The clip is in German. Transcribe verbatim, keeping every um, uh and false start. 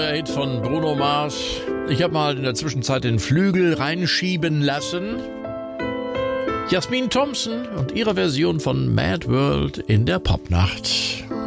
Hit von Bruno Mars. Ich habe mal in der Zwischenzeit den Flügel reinschieben lassen. Jasmin Thompson und ihre Version von Mad World in der Popnacht.